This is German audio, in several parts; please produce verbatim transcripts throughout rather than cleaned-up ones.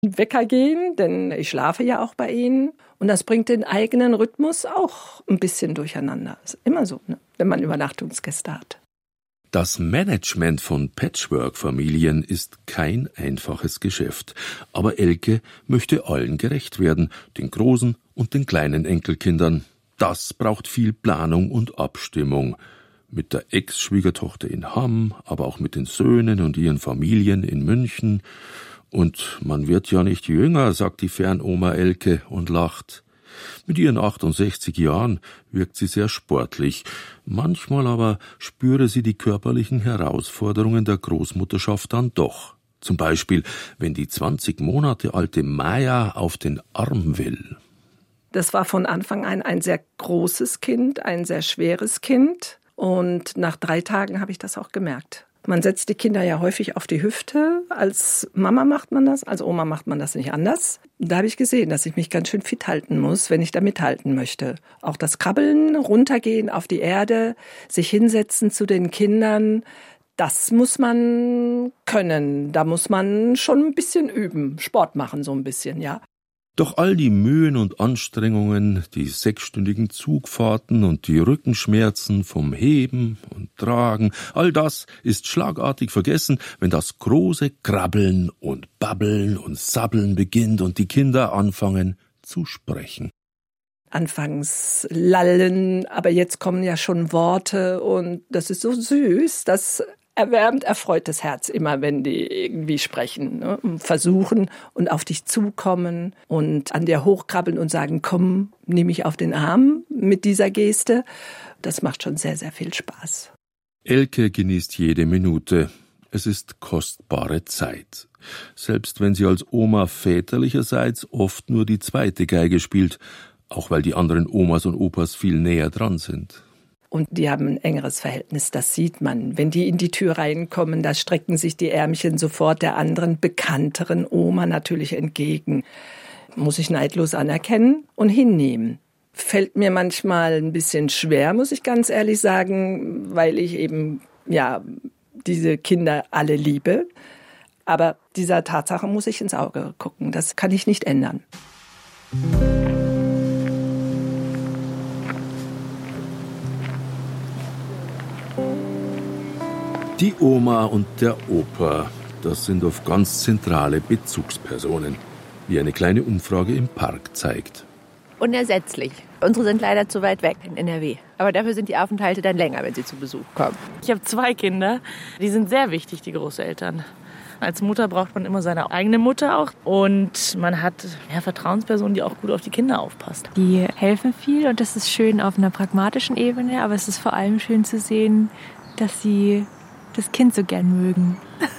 Wecker gehen, denn ich schlafe ja auch bei ihnen. Und das bringt den eigenen Rhythmus auch ein bisschen durcheinander. Ist immer so, ne? Wenn man Übernachtungsgäste hat. Das Management von Patchwork-Familien ist kein einfaches Geschäft. Aber Elke möchte allen gerecht werden, den großen und den kleinen Enkelkindern. Das braucht viel Planung und Abstimmung. Mit der Ex-Schwiegertochter in Hamm, aber auch mit den Söhnen und ihren Familien in München. Und man wird ja nicht jünger, sagt die Fernoma Elke und lacht. Mit ihren achtundsechzig Jahren wirkt sie sehr sportlich. Manchmal aber spüre sie die körperlichen Herausforderungen der Großmutterschaft dann doch. Zum Beispiel, wenn die zwanzig Monate alte Maja auf den Arm will. Das war von Anfang an ein sehr großes Kind, ein sehr schweres Kind. Und nach drei Tagen habe ich das auch gemerkt. Man setzt die Kinder ja häufig auf die Hüfte. Als Mama macht man das, als Oma macht man das nicht anders. Da habe ich gesehen, dass ich mich ganz schön fit halten muss, wenn ich da mithalten möchte. Auch das Krabbeln, runtergehen auf die Erde, sich hinsetzen zu den Kindern, das muss man können. Da muss man schon ein bisschen üben, Sport machen so ein bisschen, ja. Doch all die Mühen und Anstrengungen, die sechsstündigen Zugfahrten und die Rückenschmerzen vom Heben und Tragen, all das ist schlagartig vergessen, wenn das große Krabbeln und Babbeln und Sabbeln beginnt und die Kinder anfangen zu sprechen. Anfangs lallen, aber jetzt kommen ja schon Worte und das ist so süß, das erwärmt, erfreut das Herz immer, wenn die irgendwie sprechen, ne? Und versuchen und auf dich zukommen und an dir hochkrabbeln und sagen, komm, nimm mich auf den Arm mit dieser Geste. Das macht schon sehr, sehr viel Spaß. Elke genießt jede Minute. Es ist kostbare Zeit. Selbst wenn sie als Oma väterlicherseits oft nur die zweite Geige spielt, auch weil die anderen Omas und Opas viel näher dran sind. Und die haben ein engeres Verhältnis, das sieht man. Wenn die in die Tür reinkommen, da strecken sich die Ärmchen sofort der anderen bekannteren Oma natürlich entgegen. Muss ich neidlos anerkennen und hinnehmen. Fällt mir manchmal ein bisschen schwer, muss ich ganz ehrlich sagen, weil ich eben ja diese Kinder alle liebe. Aber dieser Tatsache muss ich ins Auge gucken. Das kann ich nicht ändern. Die Oma und der Opa, das sind oft ganz zentrale Bezugspersonen, wie eine kleine Umfrage im Park zeigt. Unersetzlich. Unsere sind leider zu weit weg in N R W. Aber dafür sind die Aufenthalte dann länger, wenn sie zu Besuch kommen. Ich habe zwei Kinder, die sind sehr wichtig, die Großeltern. Als Mutter braucht man immer seine eigene Mutter auch. Und man hat ja, Vertrauenspersonen, die auch gut auf die Kinder aufpasst. Die helfen viel und das ist schön auf einer pragmatischen Ebene. Aber es ist vor allem schön zu sehen, dass sie das Kind so gern mögen.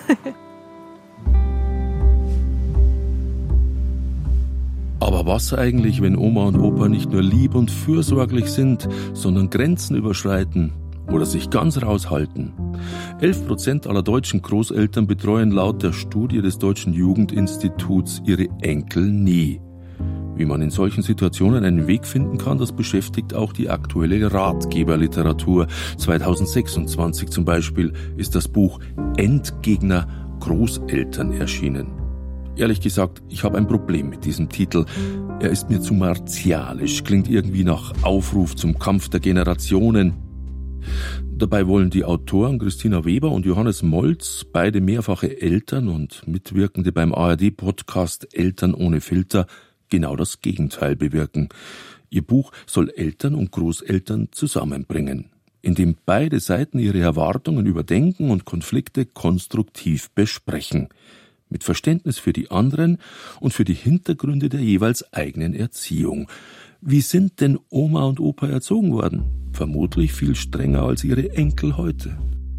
Aber was eigentlich, wenn Oma und Opa nicht nur lieb und fürsorglich sind, sondern Grenzen überschreiten oder sich ganz raushalten? Elf Prozent aller deutschen Großeltern betreuen laut der Studie des Deutschen Jugendinstituts ihre Enkel nie. Wie man in solchen Situationen einen Weg finden kann, das beschäftigt auch die aktuelle Ratgeberliteratur. zweitausendsechsundzwanzig zum Beispiel ist das Buch Endgegner Großeltern erschienen. Ehrlich gesagt, ich habe ein Problem mit diesem Titel. Er ist mir zu martialisch, klingt irgendwie nach Aufruf zum Kampf der Generationen. Dabei wollen die Autoren Christina Weber und Johannes Moltz, beide mehrfache Eltern und Mitwirkende beim A R D-Podcast Eltern ohne Filter, genau das Gegenteil bewirken. Ihr Buch soll Eltern und Großeltern zusammenbringen, indem beide Seiten ihre Erwartungen überdenken und Konflikte konstruktiv besprechen, mit Verständnis für die anderen und für die Hintergründe der jeweils eigenen Erziehung. Wie sind denn Oma und Opa erzogen worden? Vermutlich viel strenger als ihre Enkel heute.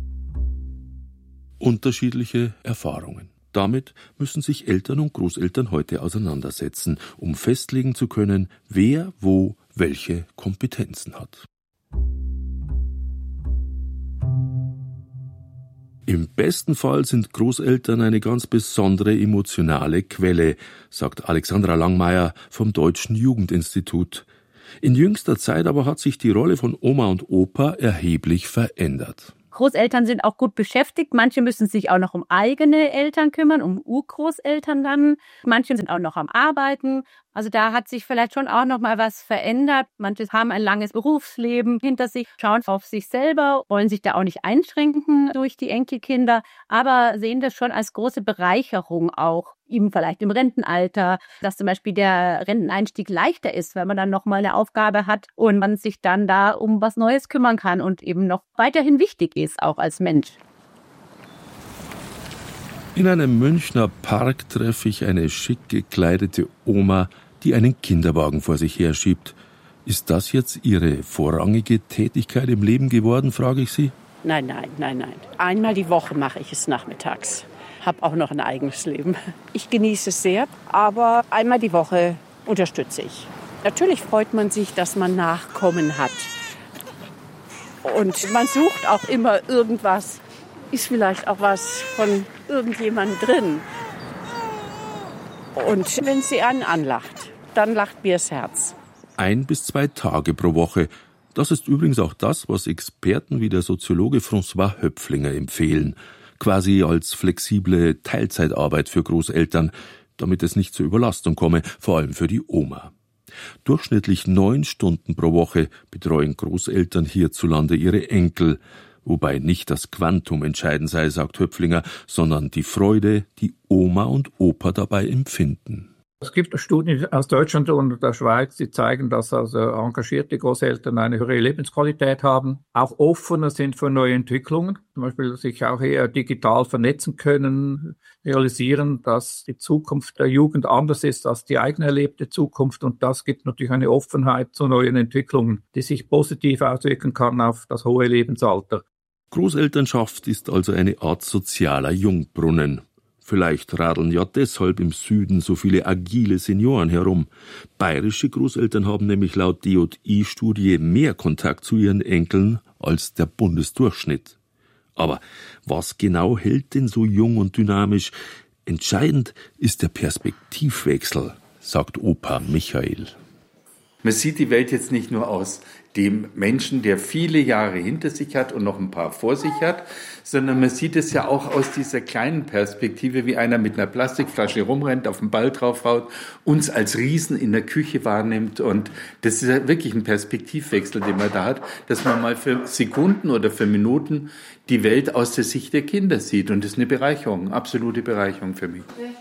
Unterschiedliche Erfahrungen. Damit müssen sich Eltern und Großeltern heute auseinandersetzen, um festlegen zu können, wer wo welche Kompetenzen hat. Im besten Fall sind Großeltern eine ganz besondere emotionale Quelle, sagt Alexandra Langmeier vom Deutschen Jugendinstitut. In jüngster Zeit aber hat sich die Rolle von Oma und Opa erheblich verändert. Großeltern sind auch gut beschäftigt. Manche müssen sich auch noch um eigene Eltern kümmern, um Urgroßeltern dann. Manche sind auch noch am Arbeiten. Also da hat sich vielleicht schon auch noch mal was verändert. Manche haben ein langes Berufsleben hinter sich, schauen auf sich selber, wollen sich da auch nicht einschränken durch die Enkelkinder, aber sehen das schon als große Bereicherung auch, eben vielleicht im Rentenalter, dass zum Beispiel der Renteneinstieg leichter ist, weil man dann noch mal eine Aufgabe hat und man sich dann da um was Neues kümmern kann und eben noch weiterhin wichtig ist, auch als Mensch. In einem Münchner Park treffe ich eine schick gekleidete Oma, die einen Kinderwagen vor sich herschiebt. Ist das jetzt Ihre vorrangige Tätigkeit im Leben geworden, frage ich sie. Nein, nein, nein, nein. Einmal die Woche mache ich es nachmittags. Habe auch noch ein eigenes Leben. Ich genieße es sehr, aber einmal die Woche unterstütze ich. Natürlich freut man sich, dass man Nachkommen hat. Und man sucht auch immer irgendwas. Ist vielleicht auch was von irgendjemandem drin. Und wenn sie einen anlacht, dann lacht mir das Herz. Ein bis zwei Tage pro Woche. Das ist übrigens auch das, was Experten wie der Soziologe François Höpflinger empfehlen. Quasi als flexible Teilzeitarbeit für Großeltern, damit es nicht zur Überlastung komme, vor allem für die Oma. Durchschnittlich neun Stunden pro Woche betreuen Großeltern hierzulande ihre Enkel, wobei nicht das Quantum entscheidend sei, sagt Höpflinger, sondern die Freude, die Oma und Opa dabei empfinden. Es gibt Studien aus Deutschland und der Schweiz, die zeigen, dass also engagierte Großeltern eine höhere Lebensqualität haben, auch offener sind für neue Entwicklungen, zum Beispiel sich auch eher digital vernetzen können, realisieren, dass die Zukunft der Jugend anders ist als die eigene erlebte Zukunft, und das gibt natürlich eine Offenheit zu neuen Entwicklungen, die sich positiv auswirken kann auf das hohe Lebensalter. Großelternschaft ist also eine Art sozialer Jungbrunnen. Vielleicht radeln ja deshalb im Süden so viele agile Senioren herum. Bayerische Großeltern haben nämlich laut D J I-Studie mehr Kontakt zu ihren Enkeln als der Bundesdurchschnitt. Aber was genau hält denn so jung und dynamisch? Entscheidend ist der Perspektivwechsel, sagt Opa Michael. Man sieht die Welt jetzt nicht nur aus dem Menschen, der viele Jahre hinter sich hat und noch ein paar vor sich hat, sondern man sieht es ja auch aus dieser kleinen Perspektive, wie einer mit einer Plastikflasche rumrennt, auf den Ball draufhaut, uns als Riesen in der Küche wahrnimmt. Und das ist ja wirklich ein Perspektivwechsel, den man da hat, dass man mal für Sekunden oder für Minuten die Welt aus der Sicht der Kinder sieht. Und das ist eine Bereicherung, absolute Bereicherung für mich.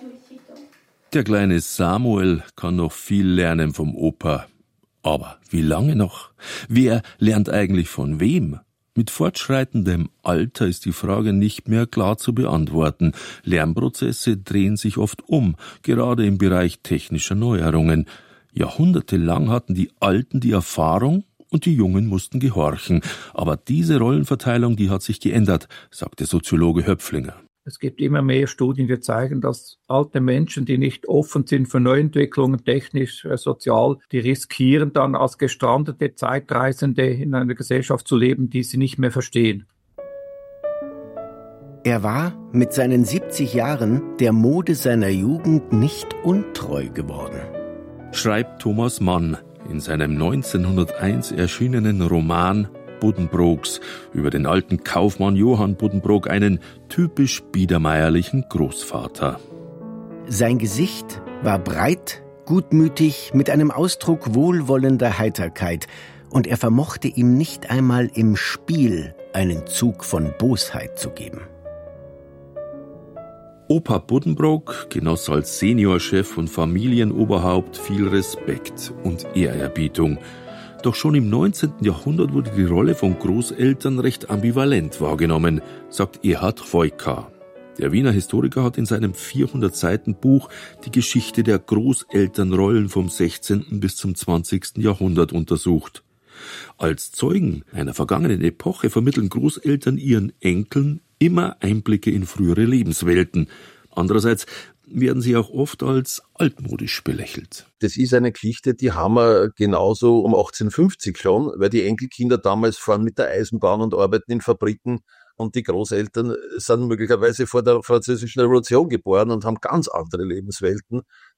Der kleine Samuel kann noch viel lernen vom Opa. Aber wie lange noch? Wer lernt eigentlich von wem? Mit fortschreitendem Alter ist die Frage nicht mehr klar zu beantworten. Lernprozesse drehen sich oft um, gerade im Bereich technischer Neuerungen. Jahrhundertelang hatten die Alten die Erfahrung und die Jungen mussten gehorchen. Aber diese Rollenverteilung, die hat sich geändert, sagt der Soziologe Höpflinger. Es gibt immer mehr Studien, die zeigen, dass alte Menschen, die nicht offen sind für Neuentwicklungen, technisch, sozial, die riskieren dann als gestrandete Zeitreisende in einer Gesellschaft zu leben, die sie nicht mehr verstehen. Er war mit seinen siebzig Jahren der Mode seiner Jugend nicht untreu geworden. Schreibt Thomas Mann in seinem neunzehnhunderteins erschienenen Roman Buddenbrooks über den alten Kaufmann Johann Buddenbrook, einen typisch biedermeierlichen Großvater. Sein Gesicht war breit, gutmütig, mit einem Ausdruck wohlwollender Heiterkeit, und er vermochte ihm nicht einmal im Spiel einen Zug von Bosheit zu geben. Opa Buddenbrook genoss als Seniorchef und Familienoberhaupt viel Respekt und Ehrerbietung. Doch schon im neunzehnten Jahrhundert wurde die Rolle von Großeltern recht ambivalent wahrgenommen, sagt Erhard Woika. Der Wiener Historiker hat in seinem vierhundert Seiten Buch die Geschichte der Großelternrollen vom sechzehnten bis zum zwanzigsten Jahrhundert untersucht. Als Zeugen einer vergangenen Epoche vermitteln Großeltern ihren Enkeln immer Einblicke in frühere Lebenswelten. Andererseits werden sie auch oft als altmodisch belächelt. Das ist eine Geschichte, die haben wir genauso um achtzehnhundertfünfzig schon, weil die Enkelkinder damals fahren mit der Eisenbahn und arbeiten in Fabriken, und die Großeltern sind möglicherweise vor der Französischen Revolution geboren und haben ganz andere Lebenswelten.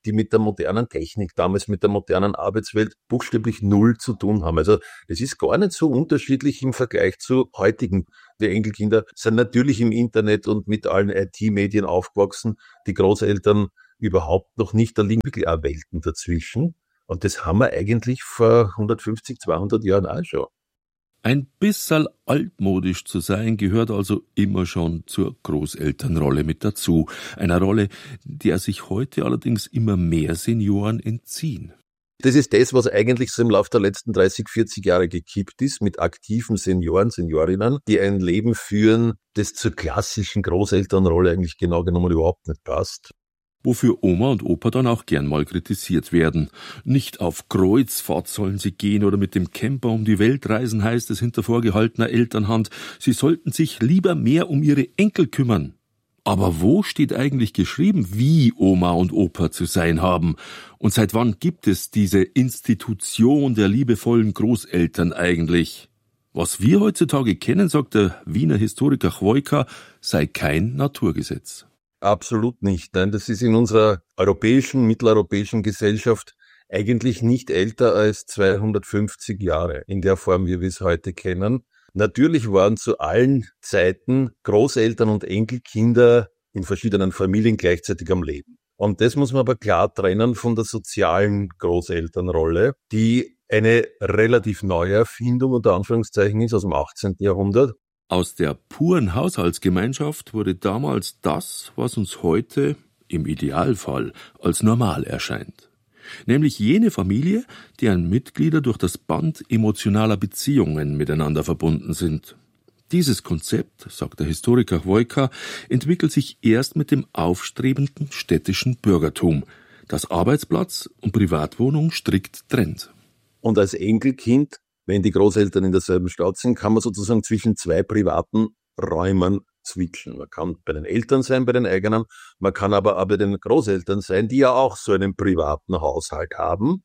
die mit der modernen Technik, damals mit der modernen Arbeitswelt buchstäblich null zu tun haben. Also es ist gar nicht so unterschiedlich im Vergleich zu heutigen. Die Enkelkinder sind natürlich im Internet und mit allen I T-Medien aufgewachsen, die Großeltern überhaupt noch nicht, da liegen wirklich auch Welten dazwischen. Und das haben wir eigentlich vor hundertfünfzig, zweihundert Jahren auch schon. Ein bisschen altmodisch zu sein, gehört also immer schon zur Großelternrolle mit dazu. Einer Rolle, der sich heute allerdings immer mehr Senioren entziehen. Das ist das, was eigentlich so im Laufe der letzten dreißig, vierzig Jahre gekippt ist, mit aktiven Senioren, Seniorinnen, die ein Leben führen, das zur klassischen Großelternrolle eigentlich genau genommen überhaupt nicht passt. Wofür Oma und Opa dann auch gern mal kritisiert werden. Nicht auf Kreuzfahrt sollen sie gehen oder mit dem Camper um die Welt reisen, heißt es hinter vorgehaltener Elternhand. Sie sollten sich lieber mehr um ihre Enkel kümmern. Aber wo steht eigentlich geschrieben, wie Oma und Opa zu sein haben? Und seit wann gibt es diese Institution der liebevollen Großeltern eigentlich? Was wir heutzutage kennen, sagt der Wiener Historiker Chvojka, sei kein Naturgesetz. Absolut nicht. Nein, das ist in unserer europäischen, mitteleuropäischen Gesellschaft eigentlich nicht älter als zweihundertfünfzig Jahre, in der Form, wie wir es heute kennen. Natürlich waren zu allen Zeiten Großeltern und Enkelkinder in verschiedenen Familien gleichzeitig am Leben. Und das muss man aber klar trennen von der sozialen Großelternrolle, die eine relativ neue Erfindung unter Anführungszeichen ist aus dem achtzehnten Jahrhundert. Aus der puren Haushaltsgemeinschaft wurde damals das, was uns heute im Idealfall als normal erscheint. Nämlich jene Familie, deren Mitglieder durch das Band emotionaler Beziehungen miteinander verbunden sind. Dieses Konzept, sagt der Historiker Chvojka, entwickelt sich erst mit dem aufstrebenden städtischen Bürgertum, das Arbeitsplatz und Privatwohnung strikt trennt. Und als Enkelkind, wenn die Großeltern in derselben Stadt sind, kann man sozusagen zwischen zwei privaten Räumen switchen. Man kann bei den Eltern sein, bei den eigenen, man kann aber auch bei den Großeltern sein, die ja auch so einen privaten Haushalt haben.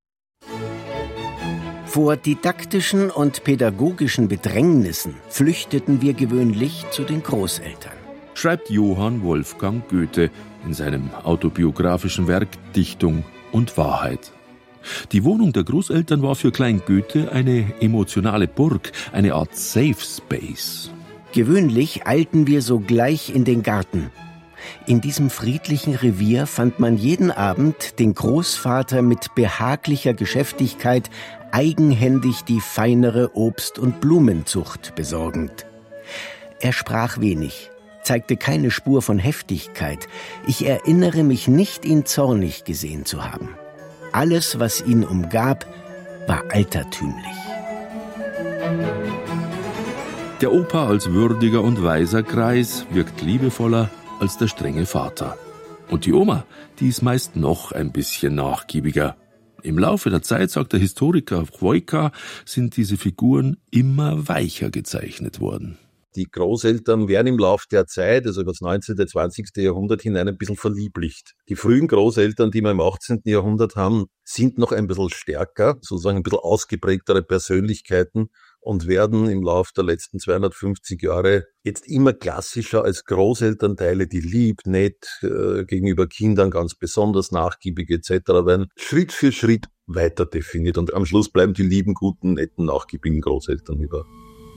Vor didaktischen und pädagogischen Bedrängnissen flüchteten wir gewöhnlich zu den Großeltern. Schreibt Johann Wolfgang Goethe in seinem autobiografischen Werk Dichtung und Wahrheit. Die Wohnung der Großeltern war für Klein Goethe eine emotionale Burg, eine Art Safe Space. Gewöhnlich eilten wir sogleich in den Garten. In diesem friedlichen Revier fand man jeden Abend den Großvater mit behaglicher Geschäftigkeit eigenhändig die feinere Obst- und Blumenzucht besorgend. Er sprach wenig, zeigte keine Spur von Heftigkeit. Ich erinnere mich nicht, ihn zornig gesehen zu haben. Alles, was ihn umgab, war altertümlich. Der Opa als würdiger und weiser Greis wirkt liebevoller als der strenge Vater. Und die Oma, die ist meist noch ein bisschen nachgiebiger. Im Laufe der Zeit, sagt der Historiker Chvojka, sind diese Figuren immer weicher gezeichnet worden. Die Großeltern werden im Laufe der Zeit, also das neunzehnten, zwanzigsten Jahrhundert hinein ein bisschen verlieblicht. Die frühen Großeltern, die wir im achtzehnten Jahrhundert haben, sind noch ein bisschen stärker, sozusagen ein bisschen ausgeprägtere Persönlichkeiten und werden im Laufe der letzten zweihundertfünfzig Jahre jetzt immer klassischer als Großelternteile, die lieb, nett, äh, gegenüber Kindern ganz besonders nachgiebig et cetera werden Schritt für Schritt weiter definiert und am Schluss bleiben die lieben, guten, netten, nachgiebigen Großeltern über.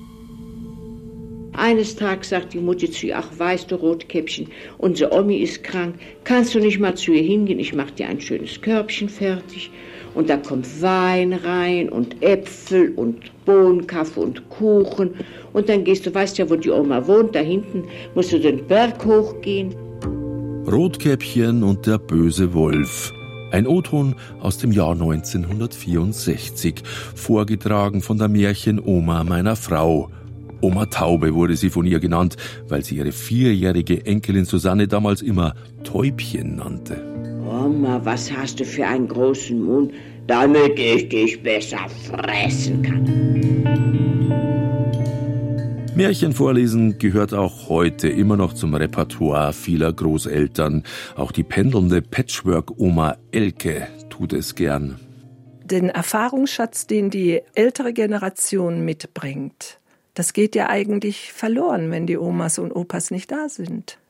Eines Tages sagt die Mutti zu ihr, ach weißt du, Rotkäppchen, unsere Omi ist krank, kannst du nicht mal zu ihr hingehen, ich mach dir ein schönes Körbchen fertig. Und da kommt Wein rein und Äpfel und Bohnenkaffee und Kuchen. Und dann gehst du, weißt ja, wo die Oma wohnt, da hinten musst du den Berg hochgehen. Rotkäppchen und der böse Wolf. Ein O-Ton aus dem Jahr neunzehnhundertvierundsechzig, vorgetragen von der Märchenoma meiner Frau. Oma Taube wurde sie von ihr genannt, weil sie ihre vierjährige Enkelin Susanne damals immer Täubchen nannte. Oma, was hast du für einen großen Mund, damit ich dich besser fressen kann. Märchen vorlesen gehört auch heute immer noch zum Repertoire vieler Großeltern. Auch die pendelnde Patchwork-Oma Elke tut es gern. Den Erfahrungsschatz, den die ältere Generation mitbringt, das geht ja eigentlich verloren, wenn die Omas und Opas nicht da sind.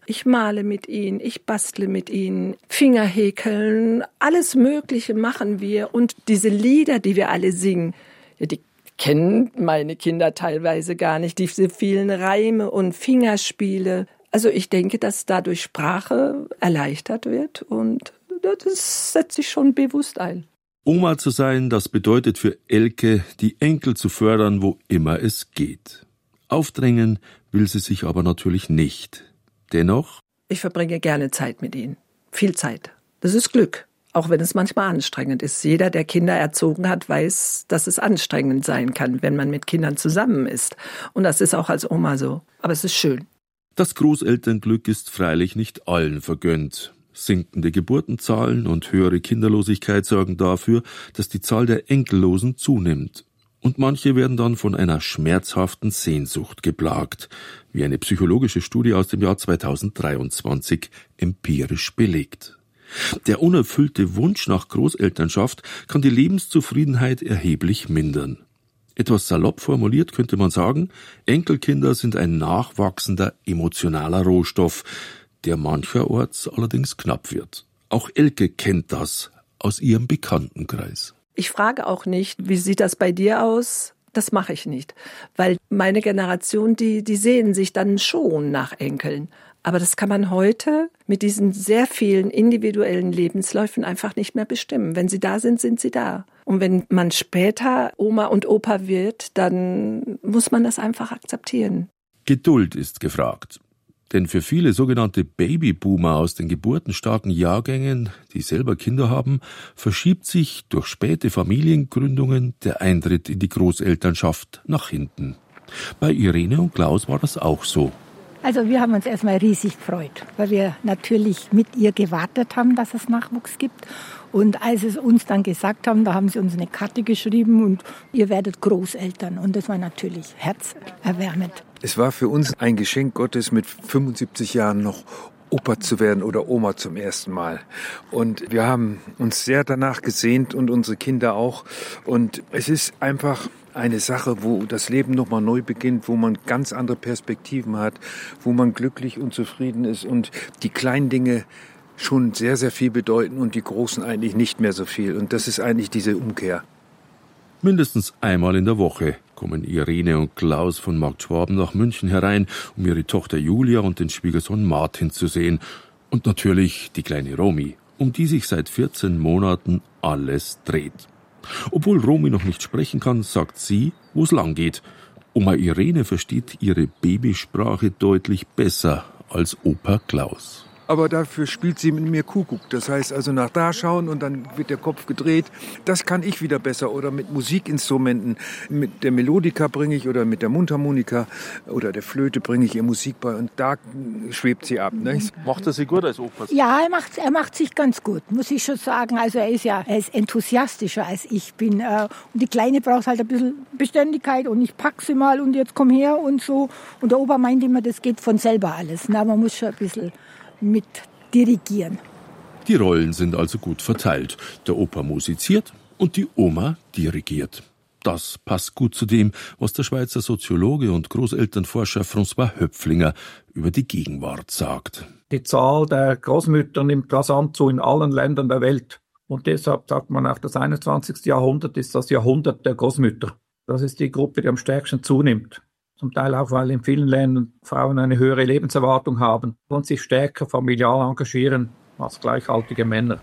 Ich male mit ihnen, ich bastle mit ihnen, Finger häkeln, alles Mögliche machen wir. Und diese Lieder, die wir alle singen, ja, die kennen meine Kinder teilweise gar nicht, diese vielen Reime und Fingerspiele. Also ich denke, dass dadurch Sprache erleichtert wird und das setzt sich schon bewusst ein. Oma zu sein, das bedeutet für Elke, die Enkel zu fördern, wo immer es geht. Aufdrängen will sie sich aber natürlich nicht. Dennoch? Ich verbringe gerne Zeit mit ihnen. Viel Zeit. Das ist Glück. Auch wenn es manchmal anstrengend ist. Jeder, der Kinder erzogen hat, weiß, dass es anstrengend sein kann, wenn man mit Kindern zusammen ist. Und das ist auch als Oma so. Aber es ist schön. Das Großelternglück ist freilich nicht allen vergönnt. Sinkende Geburtenzahlen und höhere Kinderlosigkeit sorgen dafür, dass die Zahl der Enkellosen zunimmt. Und manche werden dann von einer schmerzhaften Sehnsucht geplagt, wie eine psychologische Studie aus dem Jahr zweitausenddreiundzwanzig empirisch belegt. Der unerfüllte Wunsch nach Großelternschaft kann die Lebenszufriedenheit erheblich mindern. Etwas salopp formuliert könnte man sagen, Enkelkinder sind ein nachwachsender emotionaler Rohstoff, der mancherorts allerdings knapp wird. Auch Elke kennt das aus ihrem Bekanntenkreis. Ich frage auch nicht, wie sieht das bei dir aus? Das mache ich nicht, weil meine Generation, die, die sehen sich dann schon nach Enkeln. Aber das kann man heute mit diesen sehr vielen individuellen Lebensläufen einfach nicht mehr bestimmen. Wenn sie da sind, sind sie da. Und wenn man später Oma und Opa wird, dann muss man das einfach akzeptieren. Geduld ist gefragt. Denn für viele sogenannte Babyboomer aus den geburtenstarken Jahrgängen, die selber Kinder haben, verschiebt sich durch späte Familiengründungen der Eintritt in die Großelternschaft nach hinten. Bei Irene und Klaus war das auch so. Also wir haben uns erstmal riesig gefreut, weil wir natürlich mit ihr gewartet haben, dass es Nachwuchs gibt. Und als es uns dann gesagt haben, da haben sie uns eine Karte geschrieben und ihr werdet Großeltern. Und das war natürlich herzerwärmend. Es war für uns ein Geschenk Gottes, mit fünfundsiebzig Jahren noch Opa zu werden oder Oma zum ersten Mal. Und wir haben uns sehr danach gesehnt und unsere Kinder auch. Und es ist einfach eine Sache, wo das Leben nochmal neu beginnt, wo man ganz andere Perspektiven hat, wo man glücklich und zufrieden ist und die kleinen Dinge schon sehr, sehr viel bedeuten und die großen eigentlich nicht mehr so viel. Und das ist eigentlich diese Umkehr. Mindestens einmal in der Woche kommen Irene und Klaus von Markt Schwaben nach München herein, um ihre Tochter Julia und den Schwiegersohn Martin zu sehen. Und natürlich die kleine Romy, um die sich seit vierzehn Monaten alles dreht. Obwohl Romy noch nicht sprechen kann, sagt sie, wo es lang geht. Oma Irene versteht ihre Babysprache deutlich besser als Opa Klaus. Aber dafür spielt sie mit mir Kuckuck. Das heißt also nach da schauen und dann wird der Kopf gedreht. Das kann ich wieder besser. Oder mit Musikinstrumenten. Mit der Melodika bringe ich oder mit der Mundharmonika oder der Flöte bringe ich ihr Musik bei. Und da schwebt sie ab. Nicht? Macht er sich gut als Opa? Ja, er macht, er macht sich ganz gut, muss ich schon sagen. Also er ist ja er ist enthusiastischer als ich bin. Und die Kleine braucht halt ein bisschen Beständigkeit und ich pack sie mal und jetzt komm her und so. Und der Opa meint immer, das geht von selber alles. Na, man muss schon ein bisschen mit dirigieren. Die Rollen sind also gut verteilt. Der Opa musiziert und die Oma dirigiert. Das passt gut zu dem, was der Schweizer Soziologe und Großelternforscher François Höpflinger über die Gegenwart sagt. Die Zahl der Großmütter nimmt rasant zu in allen Ländern der Welt. Und deshalb sagt man auch, das einundzwanzigste Jahrhundert ist das Jahrhundert der Großmütter. Das ist die Gruppe, die am stärksten zunimmt. Zum Teil auch, weil in vielen Ländern Frauen eine höhere Lebenserwartung haben und sich stärker familial engagieren als gleichaltrige Männer.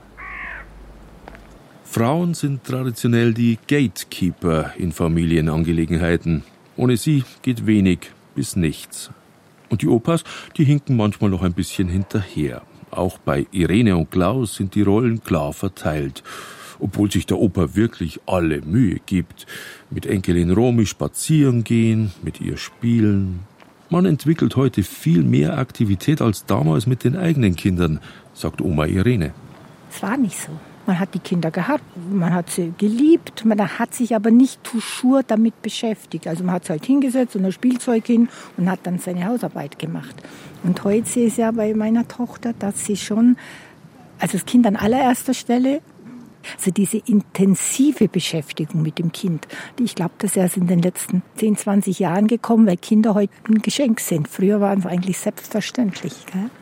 Frauen sind traditionell die Gatekeeper in Familienangelegenheiten. Ohne sie geht wenig bis nichts. Und die Opas, die hinken manchmal noch ein bisschen hinterher. Auch bei Irene und Klaus sind die Rollen klar verteilt. Obwohl sich der Opa wirklich alle Mühe gibt. Mit Enkelin Romy spazieren gehen, mit ihr spielen. Man entwickelt heute viel mehr Aktivität als damals mit den eigenen Kindern, sagt Oma Irene. Es war nicht so. Man hat die Kinder gehabt, man hat sie geliebt, man hat sich aber nicht toujours damit beschäftigt. Also man hat sie halt hingesetzt und ein Spielzeug hin und hat dann seine Hausarbeit gemacht. Und heute sehe ich ja bei meiner Tochter, dass sie schon, also das Kind an allererster Stelle, also diese intensive Beschäftigung mit dem Kind, die ich glaube, das ist erst in den letzten zehn, zwanzig Jahren gekommen, weil Kinder heute ein Geschenk sind. Früher waren sie eigentlich selbstverständlich. Gell?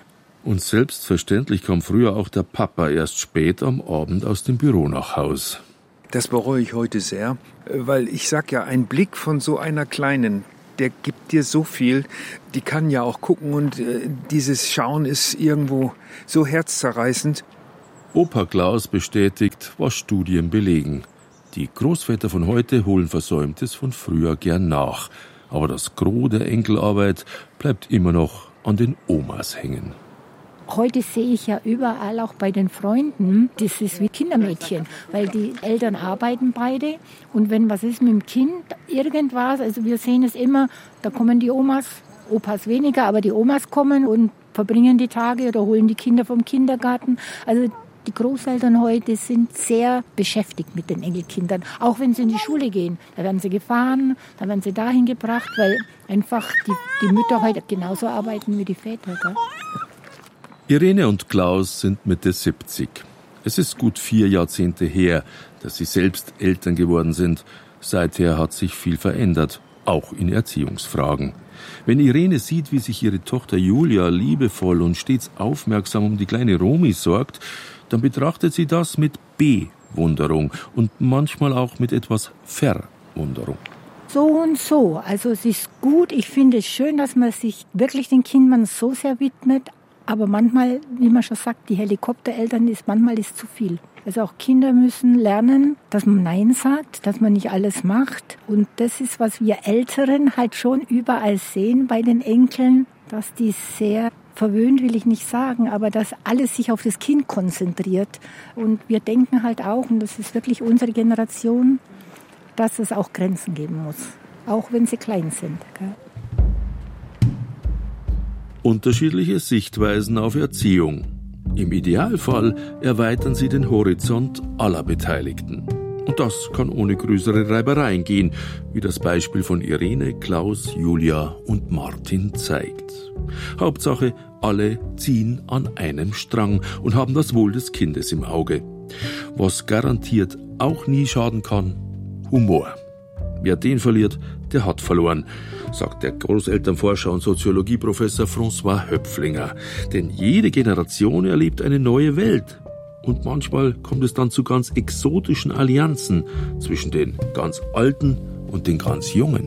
Und selbstverständlich kam früher auch der Papa erst spät am Abend aus dem Büro nach Haus. Das bereue ich heute sehr, weil ich sag ja, ein Blick von so einer Kleinen, der gibt dir so viel, die kann ja auch gucken und äh, dieses Schauen ist irgendwo so herzzerreißend. Opa Klaus bestätigt, was Studien belegen. Die Großväter von heute holen Versäumtes von früher gern nach. Aber das Gros der Enkelarbeit bleibt immer noch an den Omas hängen. Heute sehe ich ja überall, auch bei den Freunden, das ist wie Kindermädchen, weil die Eltern arbeiten beide und wenn was ist mit dem Kind, irgendwas, also wir sehen es immer, da kommen die Omas, Opas weniger, aber die Omas kommen und verbringen die Tage oder holen die Kinder vom Kindergarten. Also die Großeltern heute sind sehr beschäftigt mit den Enkelkindern, auch wenn sie in die Schule gehen. Da werden sie gefahren, da werden sie dahin gebracht, weil einfach die, die Mütter heute genauso arbeiten wie die Väter. Gell? Irene und Klaus sind Mitte siebzig. Es ist gut vier Jahrzehnte her, dass sie selbst Eltern geworden sind. Seither hat sich viel verändert, auch in Erziehungsfragen. Wenn Irene sieht, wie sich ihre Tochter Julia liebevoll und stets aufmerksam um die kleine Romi sorgt, dann betrachtet sie das mit Bewunderung und manchmal auch mit etwas Verwunderung. So und so. Also es ist gut, ich finde es schön, dass man sich wirklich den Kindern so sehr widmet. Aber manchmal, wie man schon sagt, die Helikoptereltern ist manchmal ist zu viel. Also auch Kinder müssen lernen, dass man Nein sagt, dass man nicht alles macht. Und das ist, was wir Älteren halt schon überall sehen bei den Enkeln, dass die sehr verwöhnt, will ich nicht sagen, aber dass alles sich auf das Kind konzentriert. Und wir denken halt auch, und das ist wirklich unsere Generation, dass es auch Grenzen geben muss, auch wenn sie klein sind. Gell? Unterschiedliche Sichtweisen auf Erziehung. Im Idealfall erweitern sie den Horizont aller Beteiligten. Und das kann ohne größere Reibereien gehen, wie das Beispiel von Irene, Klaus, Julia und Martin zeigt. Hauptsache, alle ziehen an einem Strang und haben das Wohl des Kindes im Auge. Was garantiert auch nie schaden kann, Humor. Wer den verliert, der hat verloren, sagt der Großelternforscher und Soziologieprofessor François Höpflinger. Denn jede Generation erlebt eine neue Welt. Und manchmal kommt es dann zu ganz exotischen Allianzen zwischen den ganz Alten und den ganz Jungen.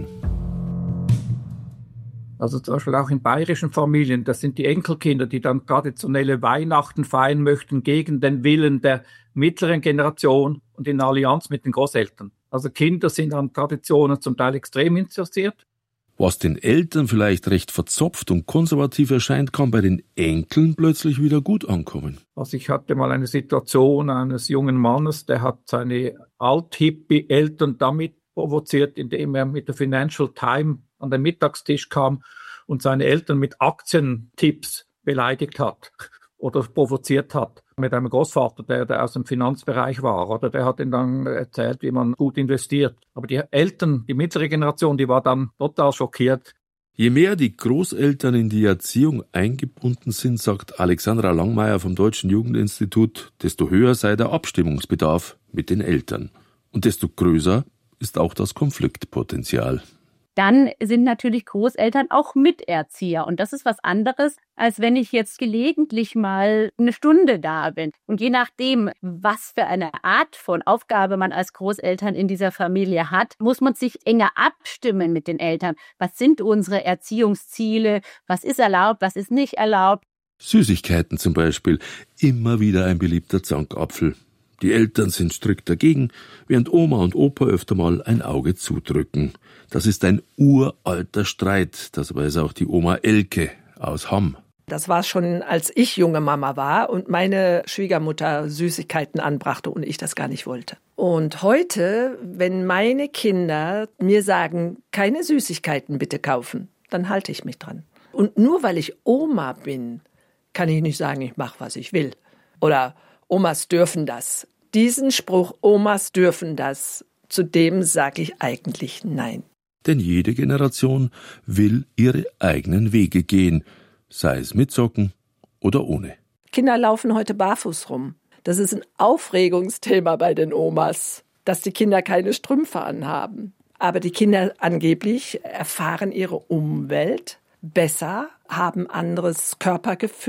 Also zum Beispiel auch in bayerischen Familien, das sind die Enkelkinder, die dann traditionelle Weihnachten feiern möchten gegen den Willen der mittleren Generation und in Allianz mit den Großeltern. Also Kinder sind an Traditionen zum Teil extrem interessiert. Was den Eltern vielleicht recht verzopft und konservativ erscheint, kann bei den Enkeln plötzlich wieder gut ankommen. Also ich hatte mal eine Situation eines jungen Mannes, der hat seine Alt-Hippie-Eltern damit provoziert, indem er mit der Financial Times an den Mittagstisch kam und seine Eltern mit Aktientipps beleidigt hat oder provoziert hat. Mit einem Großvater, der, der aus dem Finanzbereich war, oder der hat ihm dann erzählt, wie man gut investiert. Aber die Eltern, die mittlere Generation, die war dann total schockiert. Je mehr die Großeltern in die Erziehung eingebunden sind, sagt Alexandra Langmeier vom Deutschen Jugendinstitut, desto höher sei der Abstimmungsbedarf mit den Eltern. Und desto größer ist auch das Konfliktpotenzial. Dann sind natürlich Großeltern auch Miterzieher. Und das ist was anderes, als wenn ich jetzt gelegentlich mal eine Stunde da bin. Und je nachdem, was für eine Art von Aufgabe man als Großeltern in dieser Familie hat, muss man sich enger abstimmen mit den Eltern. Was sind unsere Erziehungsziele? Was ist erlaubt? Was ist nicht erlaubt? Süßigkeiten zum Beispiel. Immer wieder ein beliebter Zankapfel. Die Eltern sind strikt dagegen, während Oma und Opa öfter mal ein Auge zudrücken. Das ist ein uralter Streit, das weiß auch die Oma Elke aus Hamm. Das war schon, als ich junge Mama war und meine Schwiegermutter Süßigkeiten anbrachte und ich das gar nicht wollte. Und heute, wenn meine Kinder mir sagen, keine Süßigkeiten bitte kaufen, dann halte ich mich dran. Und nur weil ich Oma bin, kann ich nicht sagen, ich mache, was ich will. Oder Omas dürfen das. Diesen Spruch, Omas dürfen das, zu dem sage ich eigentlich nein. Denn jede Generation will ihre eigenen Wege gehen, sei es mit Socken oder ohne. Kinder laufen heute barfuß rum. Das ist ein Aufregungsthema bei den Omas, dass die Kinder keine Strümpfe anhaben. Aber die Kinder angeblich erfahren ihre Umwelt besser, haben anderes Körpergefühl,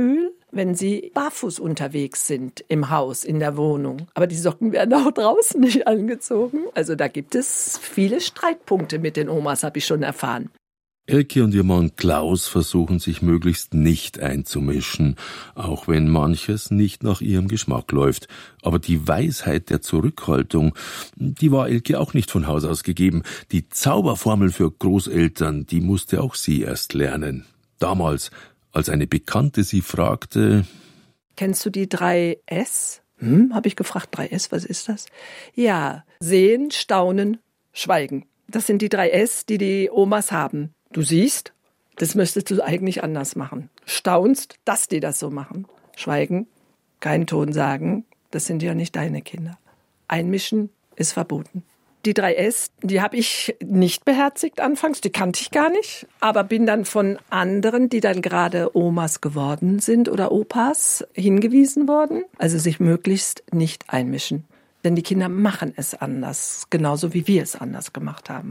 wenn sie barfuß unterwegs sind im Haus, in der Wohnung. Aber die Socken werden auch draußen nicht angezogen. Also da gibt es viele Streitpunkte mit den Omas, habe ich schon erfahren. Elke und ihr Mann Klaus versuchen sich möglichst nicht einzumischen, auch wenn manches nicht nach ihrem Geschmack läuft. Aber die Weisheit der Zurückhaltung, die war Elke auch nicht von Haus aus gegeben. Die Zauberformel für Großeltern, die musste auch sie erst lernen. Damals, als eine Bekannte sie fragte: Kennst du die drei S? Hm, habe ich gefragt, drei S, was ist das? Ja, sehen, staunen, schweigen. Das sind die drei S, die die Omas haben. Du siehst, das müsstest du eigentlich anders machen. Staunst, dass die das so machen. Schweigen, keinen Ton sagen, das sind ja nicht deine Kinder. Einmischen ist verboten. Die drei S, die habe ich nicht beherzigt anfangs, die kannte ich gar nicht, aber bin dann von anderen, die dann gerade Omas geworden sind oder Opas, hingewiesen worden. Also sich möglichst nicht einmischen. Denn die Kinder machen es anders, genauso wie wir es anders gemacht haben.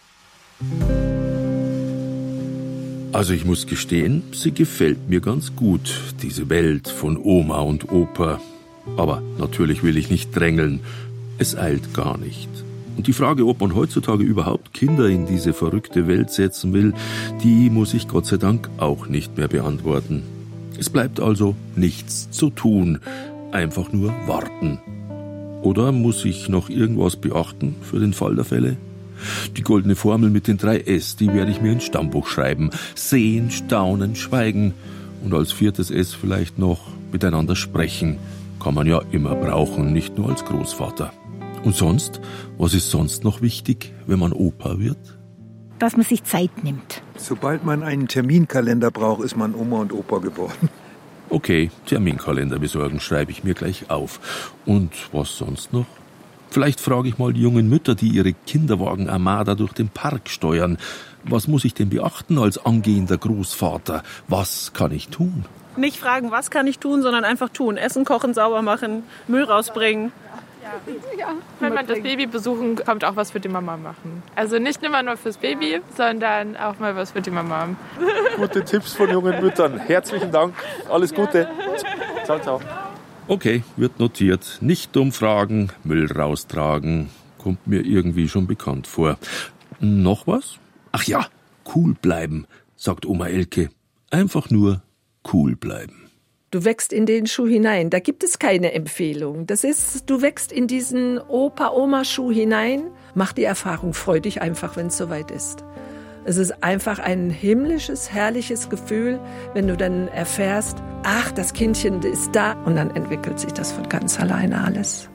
Also ich muss gestehen, sie gefällt mir ganz gut, diese Welt von Oma und Opa. Aber natürlich will ich nicht drängeln, es eilt gar nicht. Und die Frage, ob man heutzutage überhaupt Kinder in diese verrückte Welt setzen will, die muss ich Gott sei Dank auch nicht mehr beantworten. Es bleibt also nichts zu tun, einfach nur warten. Oder muss ich noch irgendwas beachten für den Fall der Fälle? Die goldene Formel mit den drei S, die werde ich mir ins Stammbuch schreiben. Sehen, staunen, schweigen. Und als viertes S vielleicht noch miteinander sprechen. Kann man ja immer brauchen, nicht nur als Großvater. Und sonst? Was ist sonst noch wichtig, wenn man Opa wird? Dass man sich Zeit nimmt. Sobald man einen Terminkalender braucht, ist man Oma und Opa geworden. Okay, Terminkalender besorgen, schreibe ich mir gleich auf. Und was sonst noch? Vielleicht frage ich mal die jungen Mütter, die ihre Kinderwagen-Armada durch den Park steuern. Was muss ich denn beachten als angehender Großvater? Was kann ich tun? Nicht fragen, was kann ich tun, sondern einfach tun. Essen, kochen, sauber machen, Müll rausbringen. Ja. Wenn man das Baby besuchen, kommt auch was für die Mama machen. Also nicht immer nur fürs Baby, sondern auch mal was für die Mama. Gute Tipps von jungen Müttern. Herzlichen Dank. Alles Gute. Ciao, ciao. Okay, wird notiert. Nicht dumm fragen, Müll raustragen. Kommt mir irgendwie schon bekannt vor. Noch was? Ach ja, cool bleiben, sagt Oma Elke. Einfach nur cool bleiben. Du wächst in den Schuh hinein. Da gibt es keine Empfehlung. Das ist, du wächst in diesen Opa-Oma-Schuh hinein. Mach die Erfahrung, freu dich einfach, wenn es soweit ist. Es ist einfach ein himmlisches, herrliches Gefühl, wenn du dann erfährst, ach, das Kindchen ist da. Und dann entwickelt sich das von ganz alleine alles.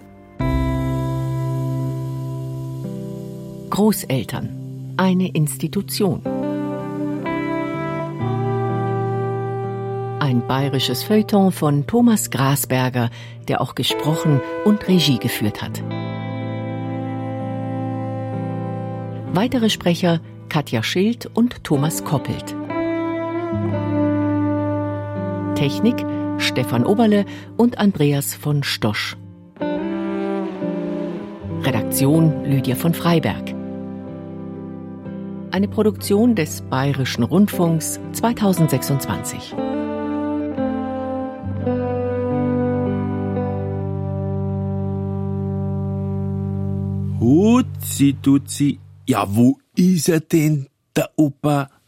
Großeltern. Eine Institution. Ein bayerisches Feuilleton von Thomas Grasberger, der auch gesprochen und Regie geführt hat. Weitere Sprecher Katja Schild und Thomas Koppelt. Technik Stefan Oberle und Andreas von Stosch. Redaktion Lydia von Freiberg. Eine Produktion des Bayerischen Rundfunks zweitausendsechsundzwanzig. Hutzi, tutzi. Ja, wo ist er denn, der Opa?